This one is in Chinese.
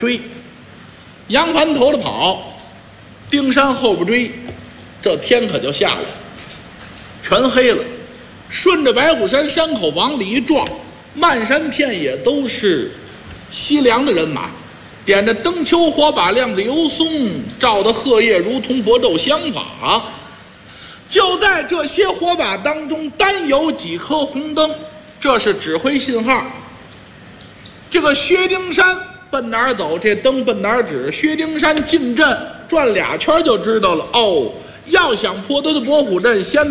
追，杨凡头里跑，丁山后边追，这天可就下来了，全黑了。顺着白虎山山口往里一撞，漫山遍野都是西凉的人马，点着灯球火把亮的油松，照的荷叶如同薄昼香法。就在这些火把当中，单有几颗红灯，这是指挥信号。这个薛丁山奔哪儿走，这灯奔哪儿指。薛丁山进阵转2圈就知道了。哦，要想破他的博虎阵，先